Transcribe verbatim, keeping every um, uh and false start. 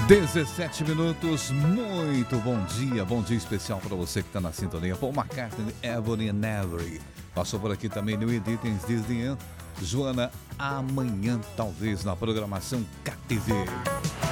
dezessete minutos, muito bom dia, bom dia especial para você que está na sintonia. Paul McCartney, Ebony and Ivory. Passou por aqui também New Editions Disney, Joana, amanhã talvez na programação K T V.